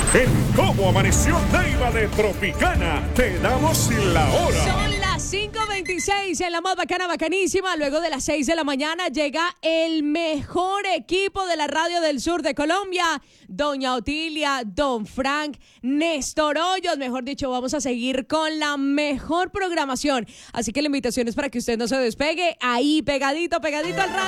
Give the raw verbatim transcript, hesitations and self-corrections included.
En Cómo Amaneció Neiva de Tropicana, te damos la hora. Son las cinco veintiséis en la más bacana, bacanísima. Luego de las seis de la mañana llega el mejor equipo de la radio del sur de Colombia. Doña Otilia, Don Frank, Néstor Hoyos. Mejor dicho, vamos a seguir con la mejor programación. Así que la invitación es para que usted no se despegue. Ahí, pegadito, pegadito al radio.